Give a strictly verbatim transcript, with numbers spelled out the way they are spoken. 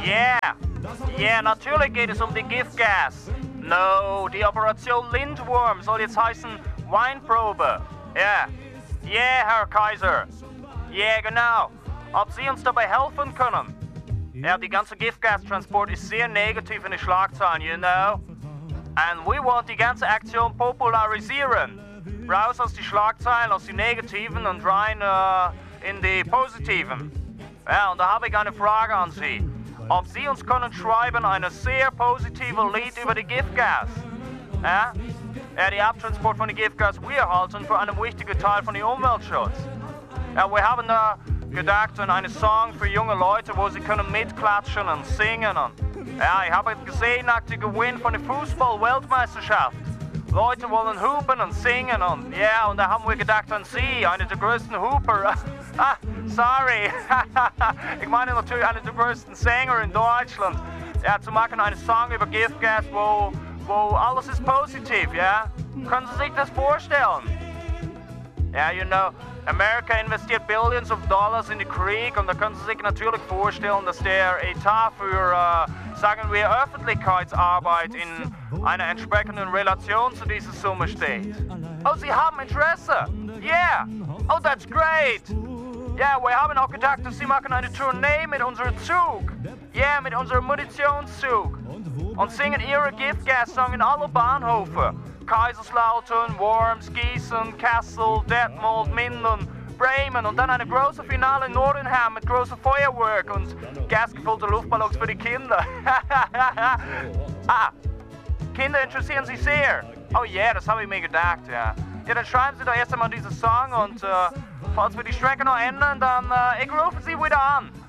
Yeah, yeah, natürlich geht es um die Giftgas. No, die Operation Lindwurm soll jetzt heißen Weinprobe. Ja, yeah. Yeah, Herr Kaiser. Yeah, genau. Ob Sie uns dabei helfen können? Ja, die ganze Giftgastransport ist sehr negativ in den Schlagzeilen, you know? And we want die ganze Aktion popularisieren. Raus aus die Schlagzeilen, aus die negativen und rein äh, in die positiven. Ja, und da habe ich eine Frage an Sie. Ob Sie uns können schreiben eine sehr positive Lied über die Giftgas? Ja? Ja, die Abtransport von der Giftgas wir halten für einen wichtigen Teil von dem Umweltschutz. Ja, wir haben da gedacht an einen Song für junge Leute, wo sie können mitklatschen und singen. Und, ja, ich habe gesehen nach dem Gewinn von der Fußball-Weltmeisterschaft. Leute wollen hupen und singen und ja, und da haben wir gedacht an Sie, einer der größten Huper. Ah, sorry. Ich meine natürlich einer der größten Sänger in Deutschland. Ja, zu machen einen Song über Giftgas, wo, wo alles ist positiv, ja? Können Sie sich das vorstellen? Ja, you know, Amerika investiert Billions of Dollars in den Krieg und da können Sie sich natürlich vorstellen, dass der Etat für, äh, sagen wir, Öffentlichkeitsarbeit in einer entsprechenden Relation zu dieser Summe steht. Oh, Sie haben Interesse? Yeah! Oh, that's great! Ja, yeah, wir haben auch gedacht, dass Sie machen eine Tournee mit unserem Zug. Ja, yeah, mit unserem Munitionszug. Und singen Ihre Giftgas-Song in alle Bahnhöfe. Kaiserslautern, Worms, Gießen, Kassel, Detmold, Minden, Bremen und dann eine große Finale in Nordenham mit großem Feuerwerk und gasgefüllte Luftballons für die Kinder. Ah, Kinder interessieren sich sehr. Oh ja, yeah, das habe ich mir gedacht, ja. Ja, dann schreiben Sie doch erst einmal diesen Song und äh, falls wir die Strecke noch ändern, dann äh, ich rufe Sie wieder an.